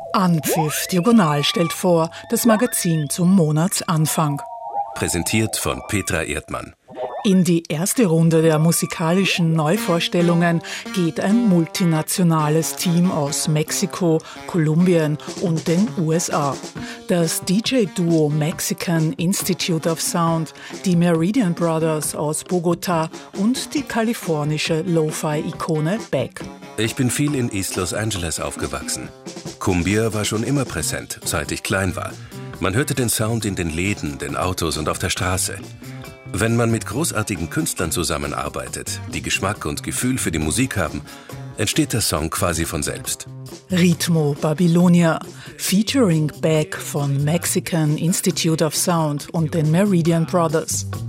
Anpfiff Diagonal stellt vor, das Magazin zum Monatsanfang. Präsentiert von Petra Erdmann. In die erste Runde der musikalischen Neuvorstellungen geht ein multinationales Team aus Mexiko, Kolumbien und den USA. Das DJ-Duo Mexican Institute of Sound, die Meridian Brothers aus Bogota und die kalifornische Lo-Fi-Ikone Beck. Ich bin viel in East Los Angeles aufgewachsen. Cumbia war schon immer präsent, seit ich klein war. Man hörte den Sound in den Läden, den Autos und auf der Straße. Wenn man mit großartigen Künstlern zusammenarbeitet, die Geschmack und Gefühl für die Musik haben, entsteht der Song quasi von selbst. Ritmo Babylonia, featuring Beck von Mexican Institute of Sound und den Meridian Brothers.